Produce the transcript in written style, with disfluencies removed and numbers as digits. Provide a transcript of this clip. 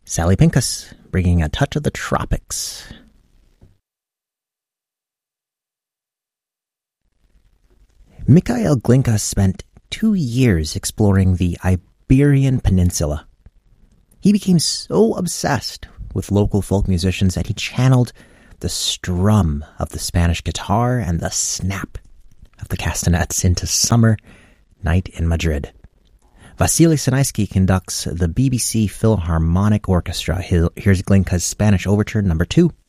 Sally Pincus, bringing a touch of the tropics. Mikhail Glinka spent 2 years exploring the Iberian Peninsula. He became so obsessed with local folk musicians that he channeled the strum of the Spanish guitar and the snap of the castanets into Summer Night in Madrid. Vasily Sinaisky conducts the BBC Philharmonic Orchestra. Here's Glinka's Spanish Overture No. 2.